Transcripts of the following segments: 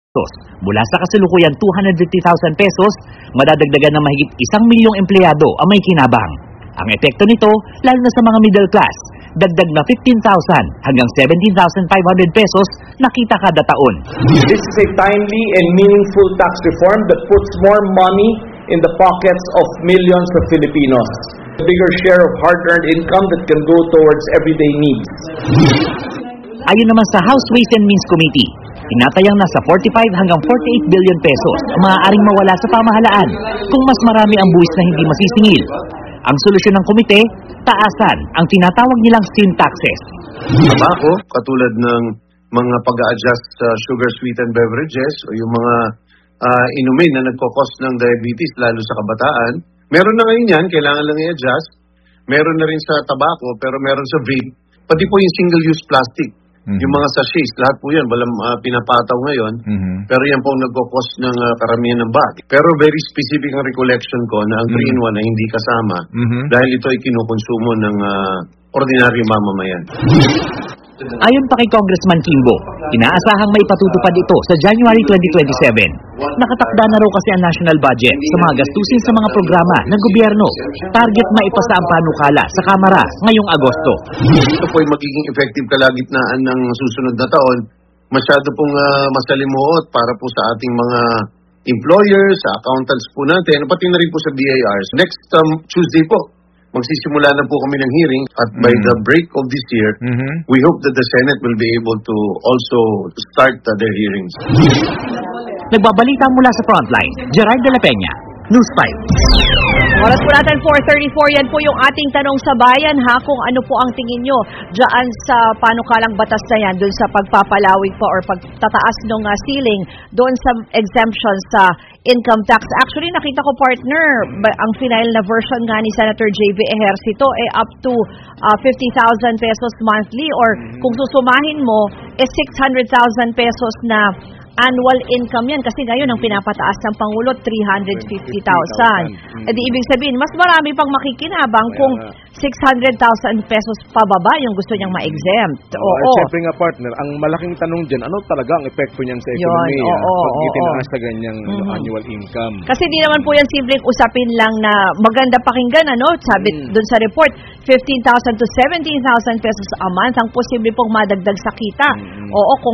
Mula sa kasalukuyan 250,000 pesos, madadagdagan ng mahigit 1 milyong empleyado ang may kinabang. Ang epekto nito, lalo na sa mga middle class, dagdag na 15,000 hanggang 17,500 pesos nakita kada taon. This is a timely and meaningful tax reform that puts more money in the pockets of millions of Filipinos. A bigger share of hard-earned income that can go towards everyday needs. Ayon naman sa House Ways and Means Committee, tinatayang nasa 45 hanggang 48 billion pesos ang maaaring mawala sa pamahalaan kung mas marami ang buwis na hindi masisingil. Ang solusyon ng komite, taasan ang tinatawag nilang sin taxes. Tabako, katulad ng mga pag-a-adjust sa sugar-sweetened beverages o yung mga inumin na nagkakos ng diabetes lalo sa kabataan. Meron na ngayon yan, kailangan lang i-adjust. Meron na rin sa tabako, pero meron sa vape. Pati po yung single-use plastic. Yung mga sachets, lahat po yan, walang pinapataw ngayon. Pero yan po nagkakos ng karamihan ng bag. Pero very specific ang recollection ko na ang 3-in-1 na hindi kasama dahil ito ay kinukonsumo ng ordinaryong mamamayan. Ayon pa kay Congressman Kimbo, inaasahang may patutupad ito sa January 2027. Nakatakda na raw kasi ang national budget sa mga gastusin sa mga programa ng gobyerno. Target maipasa ang panukala sa Kamara ngayong Agosto. Ito po ay magiging effective kalagitnaan ng susunod na taon. Masyado pong masalimuot para po sa ating mga employers, sa accountants po natin, pati na rin po sa BIRs. Next Tuesday po, magsisimula na po kami ng hearing at by the break of this year, we hope that the Senate will be able to also start their hearings. Nagbabalita mula sa Frontline, Gerard de la Peña, News 5. Oras po natin 4:34, yan po yung ating tanong sa bayan kung ano po ang tingin nyo dyan sa panukalang batas na yan, doon sa pagpapalawig po or pagtataas ng ceiling, doon sa exemption sa income tax. Actually, nakita ko partner, ang final na version nga ni Senator J.V. Ejercito up to 50,000 pesos monthly or kung susumahin mo, 600,000 pesos na annual income yan kasi ngayon ang pinapataas ng Pangulo 350,000. Di ibig sabihin, mas marami pang makikinabang kung 600,000 pesos pababa yung gusto niyang ma-exempt. Siyempre nga partner, ang malaking tanong dyan, ano talaga ang epekto niyan sa ekonomiya pag itinaas sa ganyang annual income? Kasi di naman po yan simpleng usapin lang na maganda pakinggan, sabi dun sa report, 15,000 to 17,000 pesos a month ang posible pong madagdag sa kita. Kung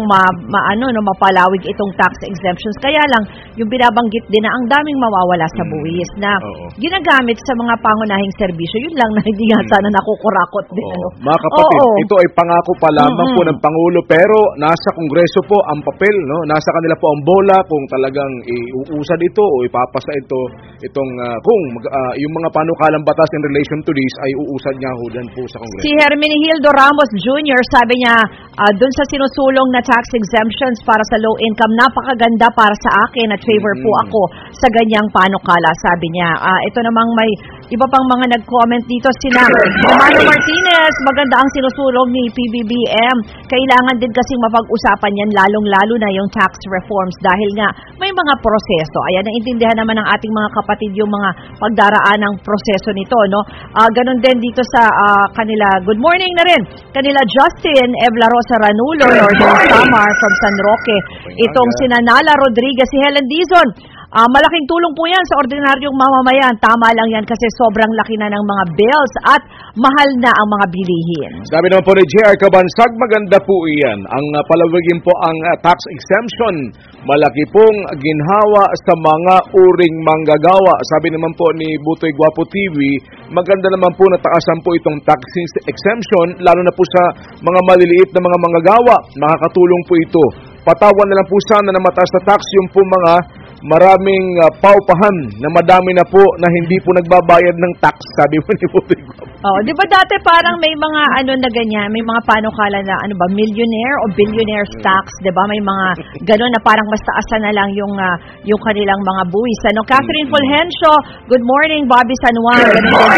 mapalawig itong tax exemptions. Kaya lang, yung binabanggit din na ang daming mawawala sa buwis na ginagamit sa mga pangunahing serbisyo. Yun lang na hindi nga sana nakukurakot din. Mga kapatid, ito ay pangako pa lamang po ng Pangulo pero nasa Kongreso po ang papel, nasa kanila po ang bola kung talagang iuusad ito o ipapasa itong kung yung mga panukalang batas in relation to this ay uusad niya dyan po sa Kongreso. Si Hermenegildo Ramos Jr. sabi niya, dun sa sinusulong na tax exemptions para sa low income, napakaganda para sa akin at favor po ako sa ganyang panukala, sabi niya. Ito namang may iba pang mga nag-comment dito, sina Romano Martinez, maganda ang sinusulong ni PBBM. Kailangan din kasing mapag-usapan yan, lalong-lalo na yung tax reforms dahil nga may mga proseso. Ayan, naintindihan naman ng ating mga kapatid yung mga pagdaraan ng proseso nito, Ganon din dito sa kanila, good morning na rin, kanila Justin Evla Rosa Ranulo, Northern Samar from San Roque, itong sinanala Rodriguez, si Helen Dizon. Malaking tulong po yan sa ordinaryong mamamayan. Tama lang yan kasi sobrang laki na ng mga bills at mahal na ang mga bilihin. Sabi naman po ni J.R. Cabansag, maganda po iyan. Ang palawigin po ang tax exemption. Malaki pong ginhawa sa mga uring manggagawa. Sabi naman po ni Butoy Guapo TV, maganda naman po na taasan po itong tax exemption, lalo na po sa mga maliliit na mga manggagawa. Makakatulong po ito. Patawan na lang po sana na mataas na tax yung po mga maraming paupahan na madami na po na hindi po nagbabayad ng tax, sabi mo ni Butoy Guapo. Di ba dati parang may mga na ganyan, may mga panukala na millionaire o billionaire tax, 'di ba? May mga gano'n na parang mas taasan na lang yung kanilang mga buwis. Catherine Fulgencio, good morning. Bobby San Juan,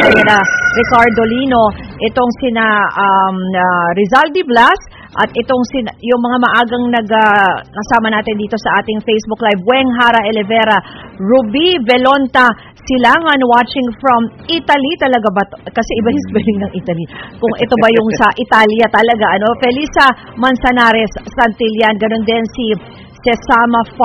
Ricardo Lino, itong sina Rizaldi Blas at itong yung mga maagang kasama natin dito sa ating Facebook Live, Weng Hara Elevera, Ruby Velonta Silangan watching from Italy talaga ba? Kasi iba yung spelling ng Italy. Kung ito ba yung sa Italia talaga, Felisa Manzanares Santillan, ganun din si Sesama